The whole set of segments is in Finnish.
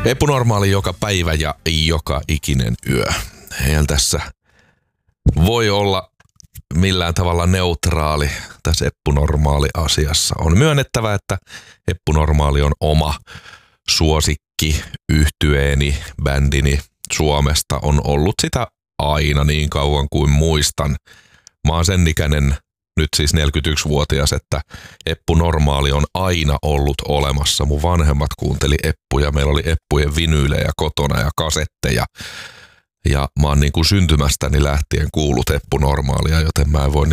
Epänormaali joka päivä ja joka ikinen yö. Eihän tässä voi olla millään tavalla neutraali tässä Eppunormaali asiassa. On myönnettävä, että Eppunormaali on oma suosikki, yhtyeeni, bändini Suomesta. On ollut sitä aina niin kauan kuin muistan. Mä oon sen ikäinen, nyt siis 41-vuotias, että Eppunormaali on aina ollut olemassa. Mun vanhemmat kuunteli Eppuja, meillä oli Eppujen vinyylejä kotona ja kasetteja. Ja mä oon niinku syntymästäni lähtien kuullut Eppunormaalia, joten mä en voi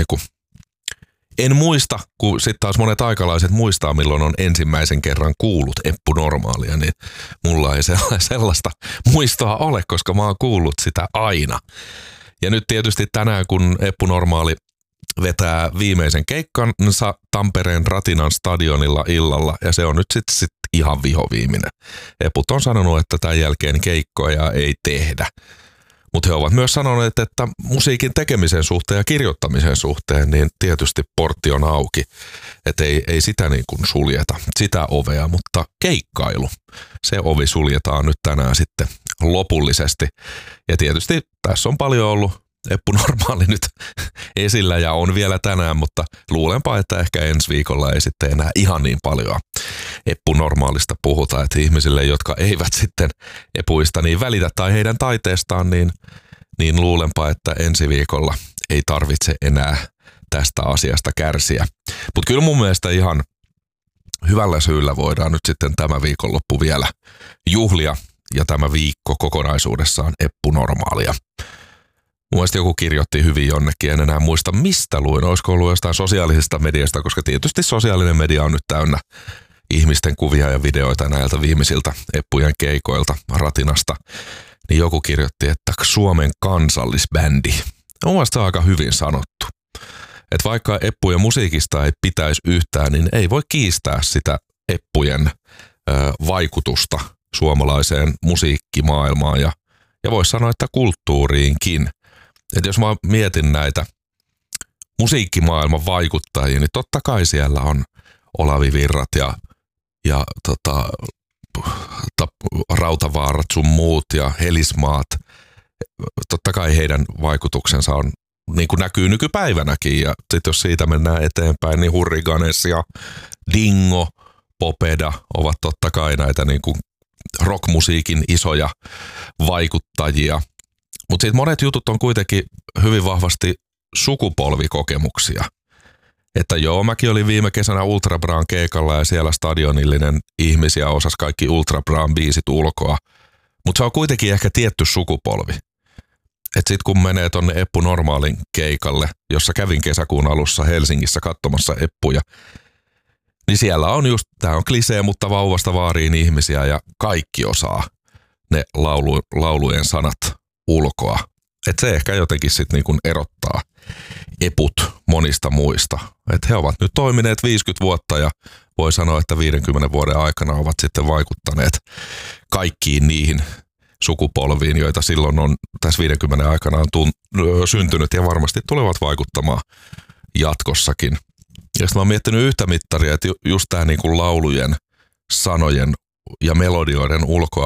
en muista, kun sitten taas monet aikalaiset muistaa, milloin on ensimmäisen kerran kuullut Eppunormaalia, niin mulla ei sellaista muistoa ole, koska mä oon kuullut sitä aina. Ja nyt tietysti tänään, kun Eppunormaali vetää viimeisen keikkansa Tampereen Ratinan stadionilla illalla, ja se on nyt sitten ihan vihoviiminen. Eput on sanonut, että tämän jälkeen keikkoja ei tehdä. Mutta he ovat myös sanoneet, että musiikin tekemisen suhteen ja kirjoittamisen suhteen, niin tietysti portti on auki. Että ei sitä niin kuin suljeta, sitä ovea, mutta keikkailu, se ovi suljetaan nyt tänään sitten lopullisesti. Ja tietysti tässä on paljon ollut Eppunormaali nyt esillä ja on vielä tänään, mutta luulenpa, että ehkä ensi viikolla ei sitten enää ihan niin paljon Eppunormaalista puhuta, että ihmisille, jotka eivät sitten epuista niin välitä tai heidän taiteestaan, niin luulenpa, että ensi viikolla ei tarvitse enää tästä asiasta kärsiä. Mutta kyllä mun mielestä ihan hyvällä syyllä voidaan nyt sitten tämä viikonloppu vielä juhlia ja tämä viikko kokonaisuudessaan Eppunormaalia. Mun mielestä joku kirjoitti hyvin jonnekin, en enää muista mistä luin, olisiko ollut jostain sosiaalisesta mediasta, koska tietysti sosiaalinen media on nyt täynnä ihmisten kuvia ja videoita näiltä viimeisiltä Eppujen keikoilta Ratinasta. Niin joku kirjoitti, että Suomen kansallisbändi. Mun mielestä se on aika hyvin sanottu. Että vaikka Eppujen musiikista ei pitäisi yhtään, niin ei voi kiistää sitä Eppujen vaikutusta suomalaiseen musiikkimaailmaan ja voisi sanoa, että kulttuuriinkin. Että jos mä mietin näitä musiikkimaailman vaikuttajia, niin totta kai siellä on Olavi Virrat ja Rautavaarat sun muut ja Helismaat. Totta kai heidän vaikutuksensa on, niin kuin näkyy nykypäivänäkin. Ja sitten jos siitä mennään eteenpäin, niin Hurriganes ja Dingo, Popeda ovat totta kai näitä niin kuin rockmusiikin isoja vaikuttajia. Mutta sitten monet jutut on kuitenkin hyvin vahvasti sukupolvikokemuksia. Että joo, mäkin olin viime kesänä Ultra Braan keikalla ja siellä stadionillinen ihmisiä osasi kaikki Ultra Braan biisit ulkoa. Mutta se on kuitenkin ehkä tietty sukupolvi. Että sitten kun menee tonne Eppunormaalin keikalle, jossa kävin kesäkuun alussa Helsingissä katsomassa Eppuja, niin siellä on just, tää on klisee, mutta vauvasta vaariin ihmisiä ja kaikki osaa ne laulujen sanat ulkoa. Että se ehkä jotenkin sitten niin kuin erottaa Eput monista muista. Että he ovat nyt toimineet 50 vuotta ja voi sanoa, että 50 vuoden aikana ovat sitten vaikuttaneet kaikkiin niihin sukupolviin, joita silloin on tässä 50 aikana on syntynyt ja varmasti tulevat vaikuttamaan jatkossakin. Ja sitten mä oon miettinyt yhtä mittaria, että just tää niin kuin laulujen, sanojen ja melodioiden ulkoa